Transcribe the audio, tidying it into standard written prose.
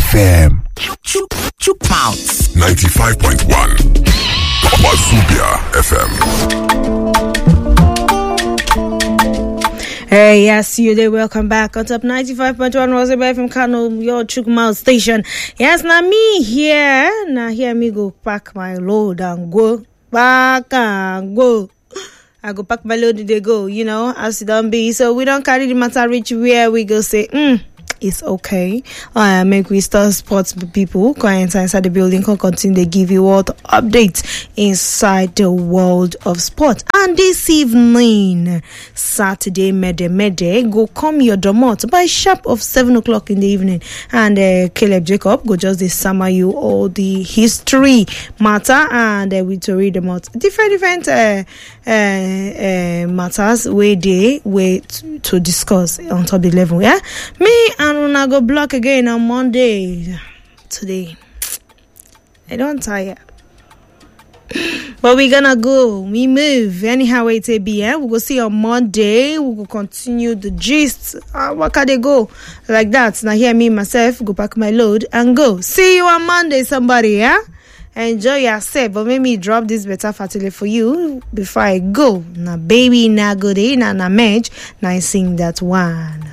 FM. Chook mouth. 95.1 Wazubia FM. Hey, yes, you there. Welcome back on top 95.1 Wazubia FM Kano, your Chook mouth station. Yes, now me here. Now here me go pack my load and go back and go. I go pack my load, they go, as it don't be. So we don't carry the matter reach where we go say, it's okay. Make we start sports people. Go inside the building. Can continue to give you all the updates inside the world of sport. And this evening, Saturday, Mede, go come your domot by sharp of 7 o'clock in the evening. And Caleb Jacob go just summer you all the history matter and we to read them out different matters where they wait to discuss on top the level. Yeah, me and when I go block again on Monday today. I don't tire. But we're gonna go. We move. Anyhow it be, we'll go see on Monday. We'll go continue the gist. What can they go? Like that. Now hear me myself, go pack my load and go. See you on Monday, somebody, yeah? Enjoy yourself. But maybe drop this better fatally for you before I go. Now baby, now good day, now match. Now I sing that one.